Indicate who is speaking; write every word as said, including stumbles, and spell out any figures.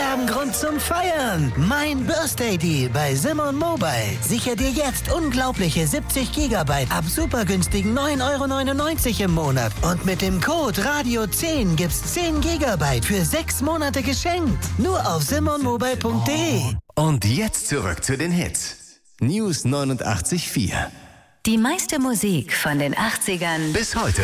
Speaker 1: Wir haben Grund zum Feiern. Mein Birthday Deal bei Simon Mobile. Sicher dir jetzt unglaubliche siebzig Gigabyte ab super günstigen neun Euro neunundneunzig im Monat. Und mit dem Code Radio zehn gibt's zehn Gigabyte für sechs Monate geschenkt. Nur auf simon mobile punkt de.
Speaker 2: Und jetzt zurück zu den Hits. News neunundachtzig Komma vier.
Speaker 3: Die meiste Musik von den achtzigern
Speaker 2: Bis heute.